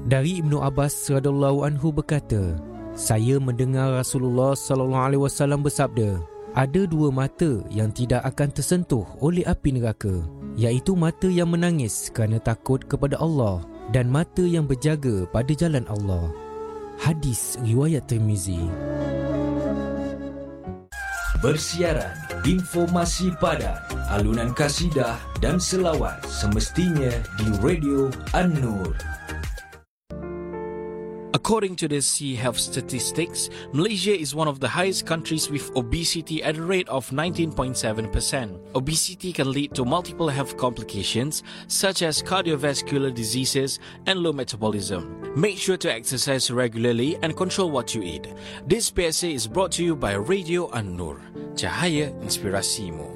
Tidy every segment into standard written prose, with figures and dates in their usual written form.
Dari Ibnu Abbas radhiyallahu anhu berkata, saya mendengar Rasulullah sallallahu alaihi wasallam bersabda, ada dua mata yang tidak akan tersentuh oleh api neraka, iaitu mata yang menangis kerana takut kepada Allah dan mata yang berjaga pada jalan Allah. Hadis riwayat Tirmizi. Bersiaran, informasi padat, alunan kasidah dan selawat semestinya di Radio An-Nur. According to the Sea Health Statistics, Malaysia is one of the highest countries with obesity at a rate of 19.7%. Obesity can lead to multiple health complications such as cardiovascular diseases and low metabolism. Make sure to exercise regularly and control what you eat. This PSA is brought to you by Radio An-Nur. Cahaya inspirasimu.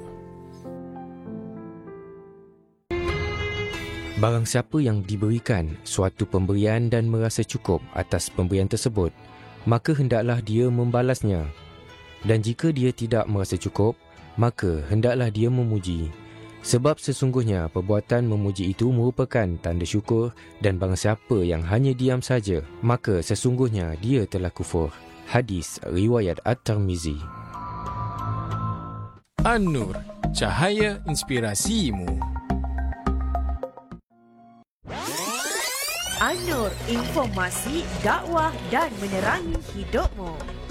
Barang siapa yang diberikan suatu pemberian dan merasa cukup atas pemberian tersebut, maka hendaklah dia membalasnya. Dan jika dia tidak merasa cukup, maka hendaklah dia memuji. Sebab sesungguhnya perbuatan memuji itu merupakan tanda syukur, dan barang siapa yang hanya diam saja, maka sesungguhnya dia telah kufur. Hadis riwayat At-Tirmizi. An-Nur, cahaya inspirasimu. An-Nur, informasi, dakwah dan menerangi hidupmu.